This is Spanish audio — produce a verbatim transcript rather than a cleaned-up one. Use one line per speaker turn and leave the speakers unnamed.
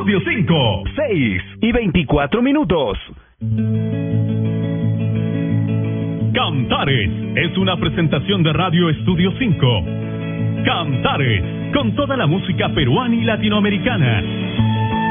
Estudio cinco.
seis y veinticuatro minutos.
Cantares es una presentación de Radio Estudio cinco. Cantares, con toda la música peruana y latinoamericana.